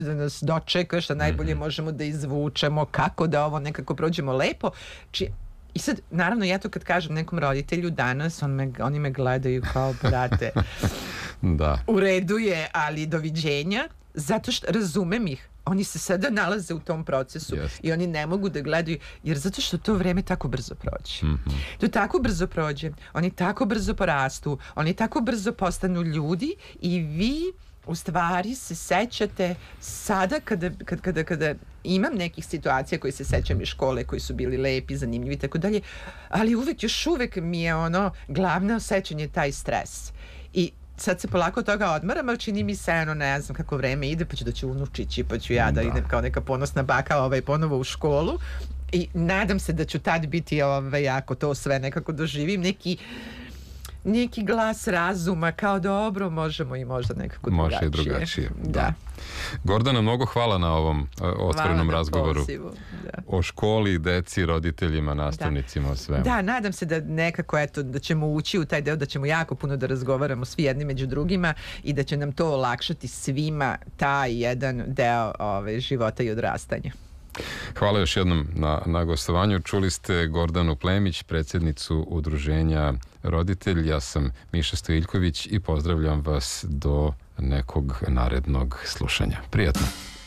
da nas dočeka, šta najbolje možemo da izvučemo, kako da ovo nekako prođemo lepo. I sad, naravno, ja to kad kažem nekom roditelju danas, oni me gledaju kao, brate, da. U redu je, ali doviđenja, zato što razumem ih. Oni se sada nalaze u tom procesu i oni ne mogu da gledaju, jer zato što to vreme tako brzo prođe. To tako brzo prođe, oni tako brzo porastu, oni tako brzo postanu ljudi i vi u stvari se sećate sada kada imam nekih situacija koje se sećam iz škole, koji su bili lepi, zanimljivi i tako dalje, ali još uvek mi je glavno sećanje taj stres. I sad se polako od toga odmaram, ali čini mi se, ne znam kako vreme ide, pa ću doći unučići, pa ću ja da idem kao neka ponosna baka ponovo u školu i nadam se da ću tad biti ako to sve nekako doživim, neki glas razuma kao dobro, možemo i možda nekako drugačije. Može i drugačije, da. Gordana, mnogo hvala na ovom otvorenom razgovoru. O školi, deci, roditeljima, nastavnicima, o svemu. Da, nadam se da nekako, da ćemo ući u taj deo, da ćemo jako puno da razgovaramo svi jedni među drugima i da će nam to olakšati svima taj jedan deo života i odrastanja. Hvala još jednom na gostovanju. Čuli ste Gordanu Plemić, predsjednicu Udruženja Roditelj. Ja sam Miša Stojiljković i pozdravljam vas do nekog narednog slušanja. Prijatno.